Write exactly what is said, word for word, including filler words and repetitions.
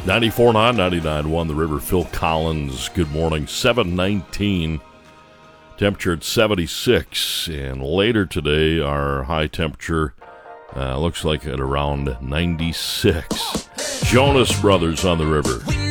ninety-four point nine, ninety-nine point one The River. Phil Collins, good morning. seven nineteen, temperature at seventy-six, and later today our high temperature uh, looks like at around ninety-six. Jonas Brothers on the River.